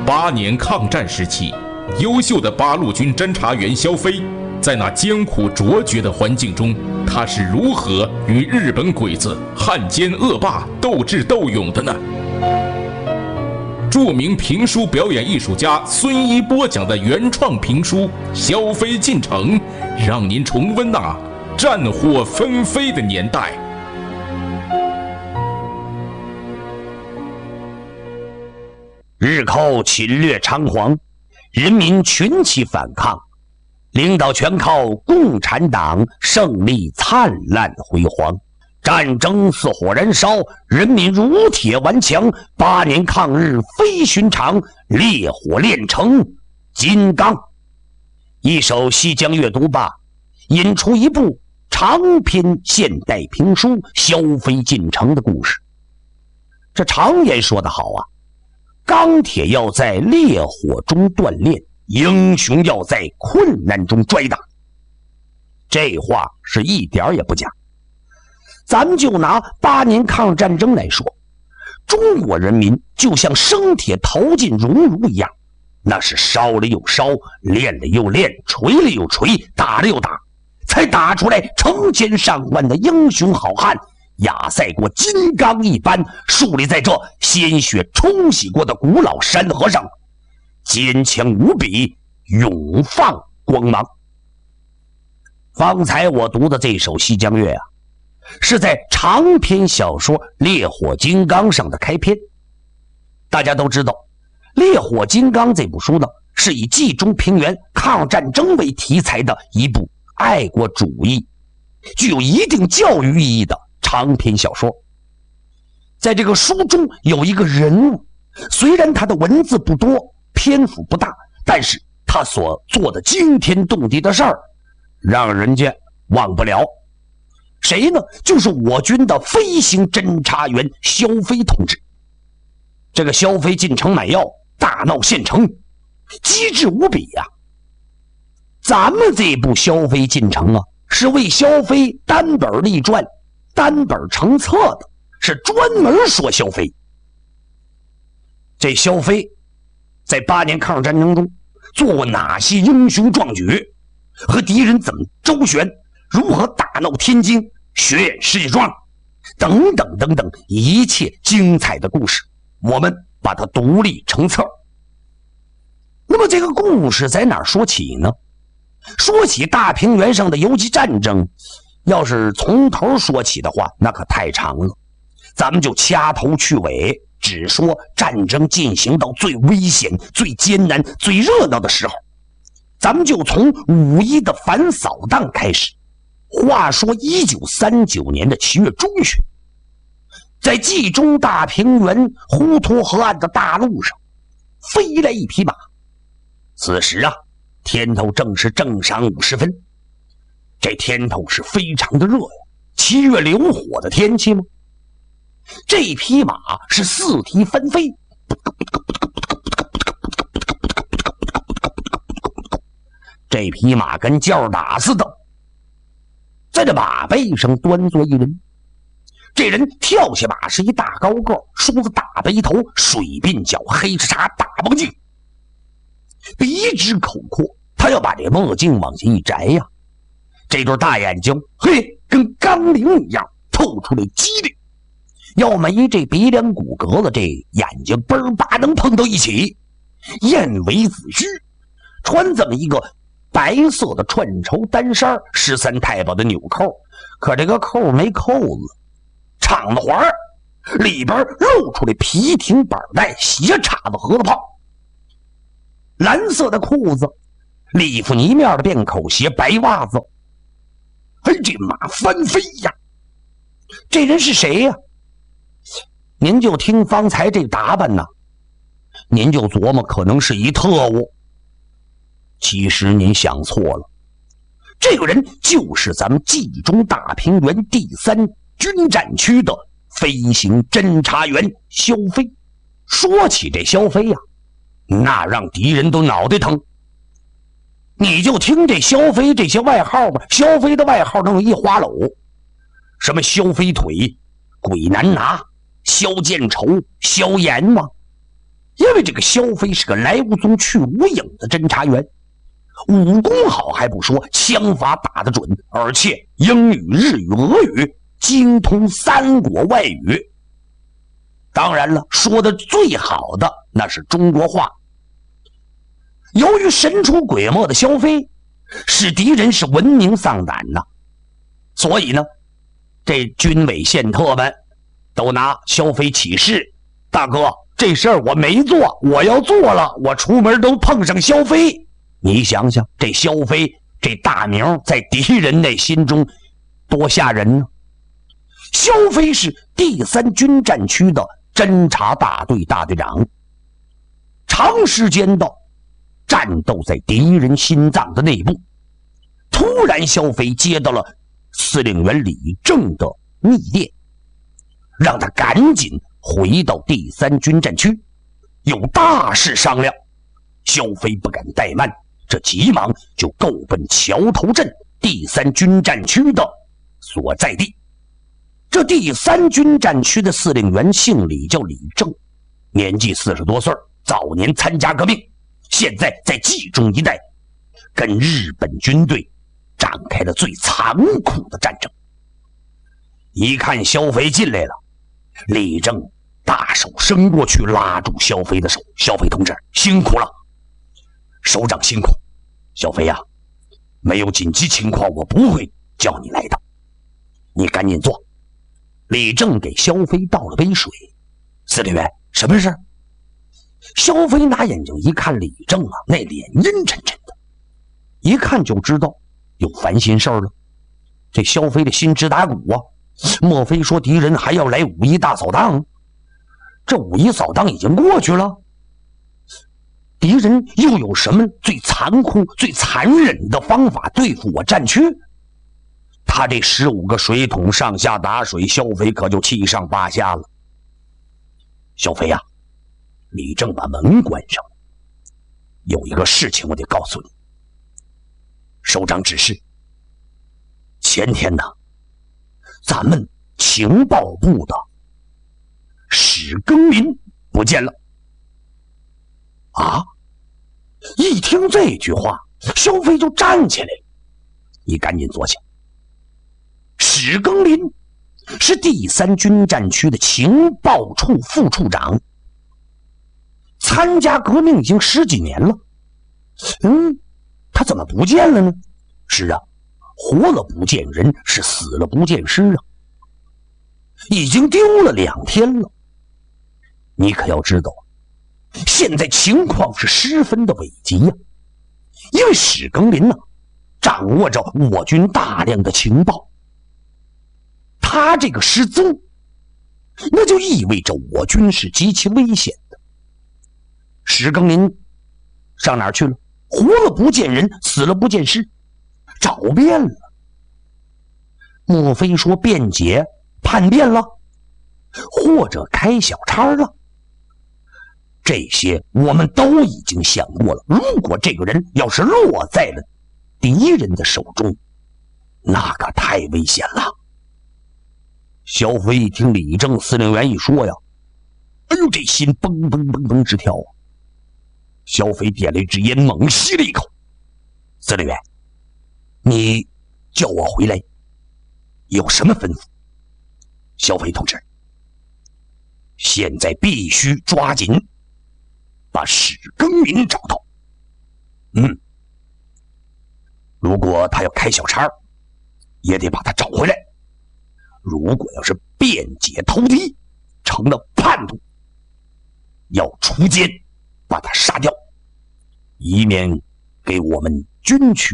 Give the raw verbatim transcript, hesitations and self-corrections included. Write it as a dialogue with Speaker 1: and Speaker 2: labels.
Speaker 1: 八年抗战时期，优秀的八路军侦察员萧飞，在那艰苦卓绝的环境中，他是如何与日本鬼子、汉奸恶霸斗智斗勇的呢？著名评书表演艺术家孙一播讲的原创评书《萧飞进城》，让您重温那战火纷飞的年代。
Speaker 2: 日寇侵略猖狂，人民群起反抗，领导全靠共产党，胜利灿烂辉煌。战争似火燃烧，人民如铁顽强，八年抗日非寻常，烈火炼成金刚。一首西江月读罢，引出一部长篇现代评书《萧飞进城》的故事。这常言说得好啊，钢铁要在烈火中锻炼，英雄要在困难中摔打。这话是一点也不假。咱们就拿八年抗日战争来说，中国人民就像生铁投进熔炉一样，那是烧了又烧，练了又练，锤了又锤，打了又打，才打出来成千上万的英雄好汉，亚赛过金刚一般，树立在这鲜血冲洗过的古老山河上，坚强无比，永放光芒。方才我读的这首西江月啊，是在长篇小说《烈火金刚》上的开篇。大家都知道，《烈火金刚》这部书呢，是以冀中平原抗战争为题材的一部爱国主义、具有一定教育意义的长篇小说。在这个书中有一个人物，虽然他的文字不多，篇幅不大，但是他所做的惊天动地的事儿，让人家忘不了。谁呢？就是我军的飞行侦察员萧飞同志。这个萧飞进城买药，大闹县城，机智无比呀、啊。咱们这部萧飞进城啊，是为萧飞单本立传，单本成册的，是专门说萧飞。这萧飞在八年抗日战争中做过哪些英雄壮举，和敌人怎么周旋，如何大闹天津，血染石家庄，等等等等一切精彩的故事，我们把它独立成册。那么这个故事在哪儿说起呢？说起大平原上的游击战争，要是从头说起的话，那可太长了。咱们就掐头去尾，只说战争进行到最危险、最艰难、最热闹的时候。咱们就从五一的反扫荡开始。话说一九三九年的七月中旬，在冀中大平原滹沱河岸的大路上，飞来一匹马。此时啊，天头正是正晌午时分，这天头是非常的热呀，七月流火的天气吗？这匹马是四蹄翻飞，这匹马跟叫打似的，在这马背上端坐一人。这人跳下马是一大高个，梳子大背头，水鬓角，黑叉叉大墨镜，鼻直口阔，他要把这墨镜往下一摘呀，这对大眼睛嘿跟钢铃一样透出来机灵，要没这鼻梁骨骼子，这眼睛嘣儿吧能碰到一起，燕尾子须，穿这么一个白色的串绸单衫，十三太保的纽扣，可这个扣没扣子，敞子环，里边露出来皮挺板带，斜叉子核桃炮，蓝色的裤子，里弗尼面的便口鞋，白袜子。嘿，这马翻飞呀！这人是谁呀？您就听方才这打扮呢，您就琢磨可能是一特务。其实您想错了，这个人就是咱们冀中大平原第三军战区的飞行侦察员萧飞。说起这萧飞呀、啊，那让敌人都脑袋疼。你就听这萧飞这些外号吧，萧飞的外号能有一花篓，什么萧飞腿、鬼难拿、萧见愁、萧炎吗？ 因为这个萧飞是个来无踪去无影的侦查员，武功好还不说，枪法打得准，而且英语、日语、俄语精通三国外语。当然了，说的最好的那是中国话。由于神出鬼没的萧飞使敌人是闻名丧胆呐，所以呢，这军委宪特们都拿萧飞起誓：大哥，这事儿我没做，我要做了，我出门都碰上萧飞。你想想，这萧飞这大名在敌人内心中多吓人呢！萧飞是第三军战区的侦察大队大队长，长时间的战斗在敌人心脏的内部。突然萧飞接到了司令员李正的密电，让他赶紧回到第三军战区，有大事商量。萧飞不敢怠慢，这急忙就够奔桥头镇第三军战区的所在地。这第三军战区的司令员姓李，叫李正，年纪四十多岁，早年参加革命，现在在冀中一带跟日本军队展开了最残酷的战争。一看萧飞进来了，李正大手伸过去拉住萧飞的手：萧飞同志辛苦了。首长辛苦。萧飞呀、啊，没有紧急情况我不会叫你来的，你赶紧坐。李正给萧飞倒了杯水。司令员，什么事？萧飞拿眼睛一看李正啊，那脸阴沉沉的，一看就知道有烦心事儿了。这萧飞的心直打鼓啊，莫非说敌人还要来五一大扫荡？这五一扫荡已经过去了，敌人又有什么最残酷最残忍的方法对付我战区？他这十五个水桶上下打水，萧飞可就七上八下了。萧飞啊，李正把门关上，有一个事情我得告诉你。首长指示，前天呢，咱们情报部的史庚民不见了。啊！一听这句话，萧飞就站起来了。你赶紧坐下。史庚林是第三军战区的情报处副处长，参加革命已经十几年了。嗯，他怎么不见了呢？是啊，活了不见人，是死了不见尸啊。已经丢了两天了。你可要知道，现在情况是十分的危急呀、啊，因为史庚林呢、啊，掌握着我军大量的情报。他这个失踪，那就意味着我军是极其危险的。史庚林上哪儿去了？活了不见人，死了不见尸，找遍了。莫非说辩解叛变了，或者开小差了？这些我们都已经想过了。如果这个人要是落在了敌人的手中，那可太危险了。萧飞一听李正司令员一说呀，哎呦，这心蹦蹦蹦蹦直跳啊！萧飞点了一支烟，猛吸了一口。司令员，你叫我回来，有什么吩咐？萧飞同志，现在必须抓紧把史庚民找到。嗯，如果他要开小差，也得把他找回来。如果要是辩解投敌，成了叛徒，要出监把他杀掉，以免给我们军区